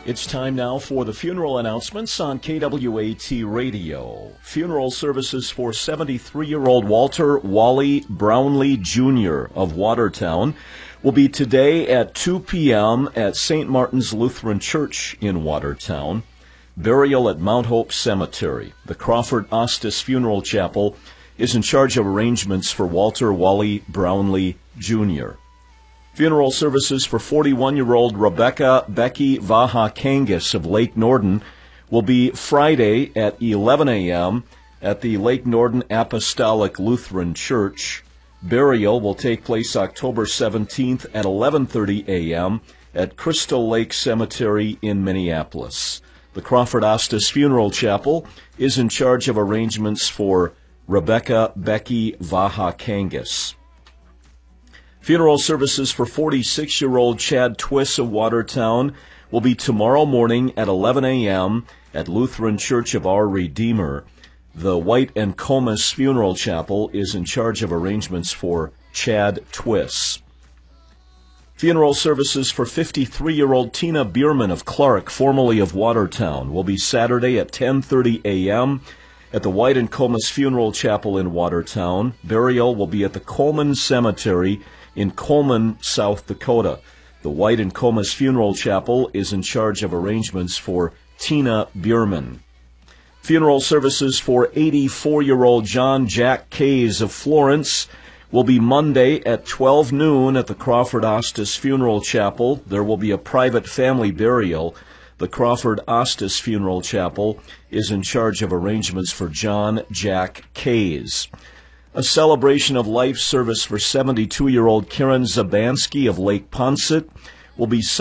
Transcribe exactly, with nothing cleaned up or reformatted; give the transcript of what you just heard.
It's time now for the funeral announcements on K W A T Radio. Funeral services for seventy-three-year-old Walter Wally Brownlee Junior of Watertown will be today at two p.m. at Saint Martin's Lutheran Church in Watertown. Burial at Mount Hope Cemetery. The Crawford Ostis Funeral Chapel is in charge of arrangements for Walter Wally Brownlee Junior Funeral services for forty-one-year-old Rebecca Becky Vaha Kangas of Lake Norden will be Friday at eleven a.m. at the Lake Norden Apostolic Lutheran Church. Burial will take place October seventeenth at eleven thirty a.m. at Crystal Lake Cemetery in Minneapolis. The Crawford Ostis Funeral Chapel is in charge of arrangements for Rebecca Becky Vaha Kangas. Funeral services for forty-six-year-old Chad Twiss of Watertown will be tomorrow morning at eleven a.m. at Lutheran Church of Our Redeemer. The White and Comas Funeral Chapel is in charge of arrangements for Chad Twiss. Funeral services for fifty-three-year-old Tina Bierman of Clark, formerly of Watertown, will be Saturday at ten thirty a.m. at the White and Comas Funeral Chapel in Watertown. Burial will be at the Coleman Cemetery in Coleman, South Dakota. The White and Comas Funeral Chapel is in charge of arrangements for Tina Bierman. Funeral services for eighty-four-year-old John Jack Kays of Florence will be Monday at twelve noon at the Crawford Ostis Funeral Chapel. There will be a private family burial. The Crawford Ostis Funeral Chapel is in charge of arrangements for John Jack Kays. A celebration of life service for seventy-two-year-old Karen Zabansky of Lake Ponset will be